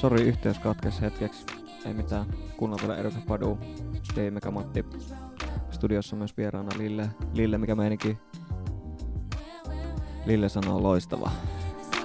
Sori, yhteys katkesi hetkeksi. Ei mitään. Kuunnellaan Erika Padu, Dave Mega Matti. Studiossa myös vieraana Lille. Lille, mikä meininki? Lille sanoo loistava.